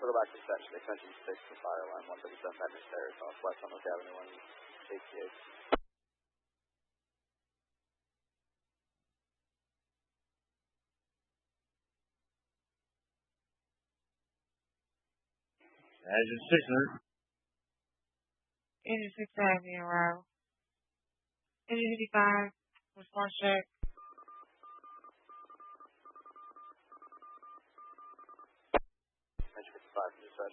go back to extension 6 to fire line 137 Metro Stairs off West Sunlock Avenue 188. Engine 600. Engine 6 Avenue, arrival. Engine 55, response check. Engine 55, dispatch.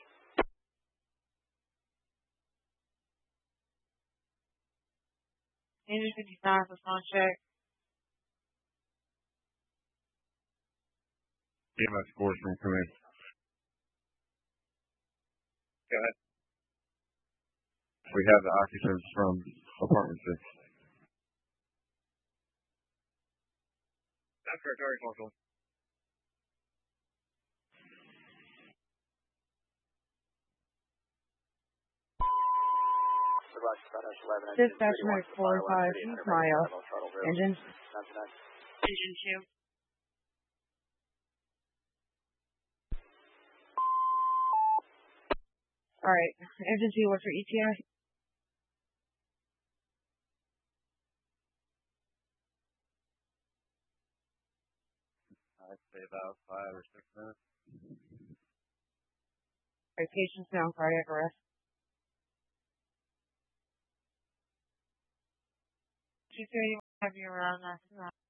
Engine 55, response check. EMS scores from command. Go ahead. We have the occupants from apartment 6. That's correct, very functional. Dispatch Medic 45, Maya. Engine. Engine 2. Alright, Engine 2, what's your ETA? I'd say about 5 or 6 minutes. Alright, patient's down, cardiac arrest. She said you have you around after that.